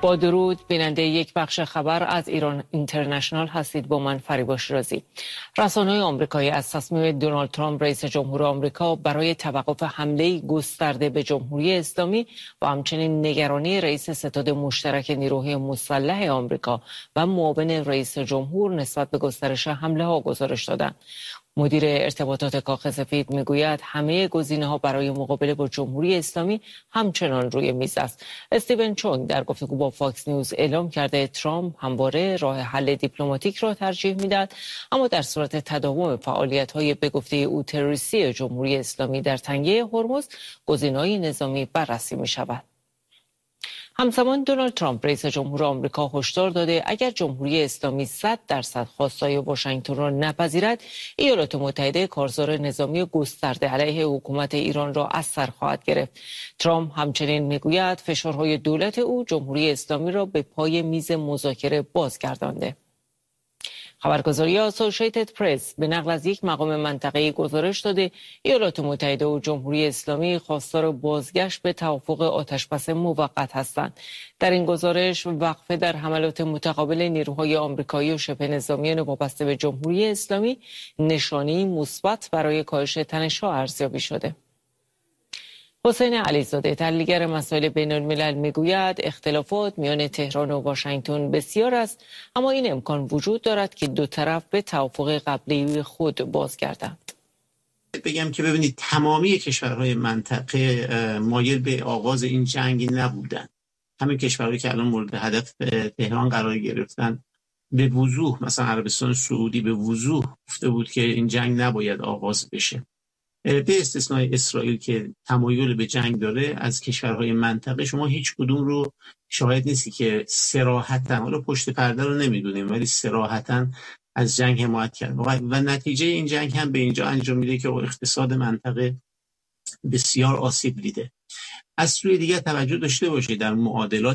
با درود، بیننده یک بخش خبر از ایران اینترنشنال هستید. با من فریبا شیرازی. رسانه‌های آمریکایی از تصمیم دونالد ترامپ رئیس جمهور آمریکا برای توقف حمله گسترده به جمهوری اسلامی و همچنین نگرانی رئیس ستاد مشترک نیروهای مسلح آمریکا و معاون رئیس جمهور نسبت به گسترش حمله ها گزارش دادند. مدیر ارتباطات کاخ سفید میگوید همه گزینه‌ها برای مقابله با جمهوری اسلامی همچنان روی میز است. استیون چونگ در گفتگو با فاکس نیوز اعلام کرده ترامپ همواره راه حل دیپلماتیک را ترجیح میدهد، اما در صورت تداوم فعالیت‌های به گفته او تروریستی جمهوری اسلامی در تنگه هرمز، گزینه‌های نظامی بررسی می‌شود. همزمان دونالد ترامپ رئیس جمهور آمریکا هشدار داده اگر جمهوری اسلامی 100% خواستای واشنگتن را نپذیرد، ایالات متحده کارزار نظامی گسترده علیه حکومت ایران را از سر خواهد گرفت. ترامپ همچنین میگوید فشارهای دولت او جمهوری اسلامی را به پای میز مذاکره بازگردانده. خبرگزاری آسوشیتد پرس به نقل از یک مقام منطقه‌ای گزارش داده ایالات متحده و جمهوری اسلامی خواستار بازگشت به توافق آتشبس موقت هستند. در این گزارش وقفه در حملات متقابل نیروهای آمریکایی و شبه نظامیان وابسته به جمهوری اسلامی نشانه‌ای مثبت برای کاهش تنش‌ها ارزیابی شده. حسین علیزاده، تحلیلگر مسائل بین الملل، میگوید اختلافات میان تهران و واشنگتن بسیار است، اما این امکان وجود دارد که دو طرف به توافق قبلی خود بازگردند. بگم که ببینید تمامی کشورهای منطقه مایل به آغاز این جنگ نبودند. همین کشورهایی که الان مورد هدف تهران قرار گرفتن به وضوح، مثلا عربستان سعودی به وضوح گفته بود که این جنگ نباید آغاز بشه. به استثنای اسرائیل که تمایل به جنگ داره، از کشورهای منطقه شما هیچ کدوم رو شاهد نیستی که صراحتاً، حالا پشت پرده رو نمیدونیم ولی صراحتاً از جنگ حمایت کرد و نتیجه این جنگ هم به اینجا انجام میده که اقتصاد منطقه بسیار آسیب دیده. از سوی دیگر توجه داشته باشید در معادلات